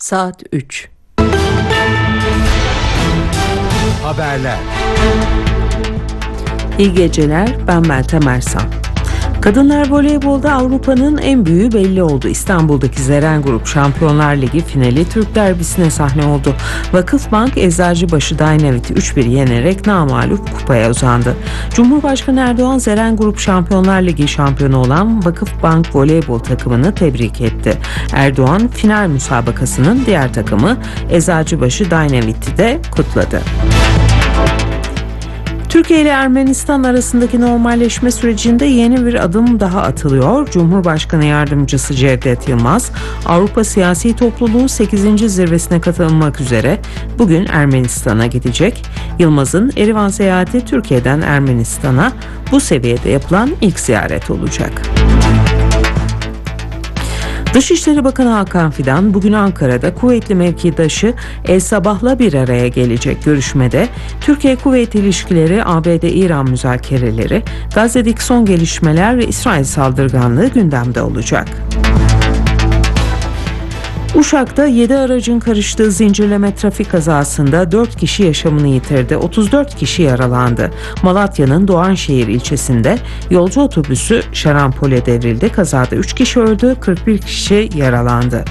Saat 3. Haberler. İyi geceler, ben Meltem Ersan. Kadınlar voleybolda Avrupa'nın en büyüğü belli oldu. İstanbul'daki Zeren Grup Şampiyonlar Ligi finali Türk derbisine sahne oldu. Vakıfbank Eczacıbaşı Dynavit'i 3-1 yenerek namağlup kupaya uzandı. Cumhurbaşkanı Erdoğan Zeren Grup Şampiyonlar Ligi şampiyonu olan Vakıfbank voleybol takımını tebrik etti. Erdoğan final müsabakasının diğer takımı Eczacıbaşı Dynavit'i de kutladı. Türkiye ile Ermenistan arasındaki normalleşme sürecinde yeni bir adım daha atılıyor. Cumhurbaşkanı Yardımcısı Cevdet Yılmaz, Avrupa Siyasi Topluluğu 8. zirvesine katılmak üzere bugün Ermenistan'a gidecek. Yılmaz'ın Erivan seyahati Türkiye'den Ermenistan'a bu seviyede yapılan ilk ziyaret olacak. Dışişleri Bakanı Hakan Fidan bugün Ankara'da kuvvetli mevkidaşı El Sabah'la bir araya gelecek. Görüşmede Türkiye-Kuveyt ilişkileri, ABD-İran müzakereleri, Gazze'deki son gelişmeler ve İsrail saldırganlığı gündemde olacak. Uşak'ta 7 aracın karıştığı zincirleme trafik kazasında 4 kişi yaşamını yitirdi. 34 kişi yaralandı. Malatya'nın Doğanşehir ilçesinde yolcu otobüsü şarampole devrildi. Kazada 3 kişi öldü, 41 kişi yaralandı.